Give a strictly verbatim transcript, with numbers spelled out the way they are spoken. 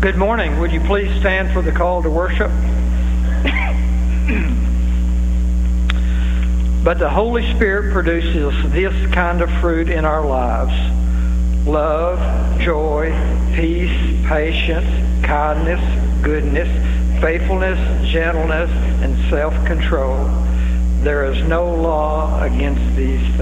Good morning. Would you please stand for the call to worship? But the Holy Spirit produces this kind of fruit in our lives: love, joy, peace, patience, kindness, goodness, faithfulness, gentleness, and self-control. There is no law against these